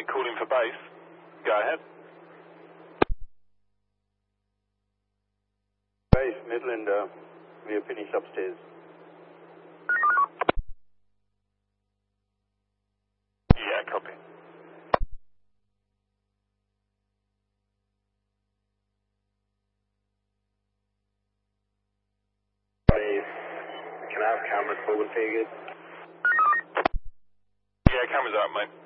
Midland calling for base. Go ahead. Base, Midland, we have finished upstairs. Yeah, copy. Base, can I have cameras forward figured? Yeah, cameras out, mate.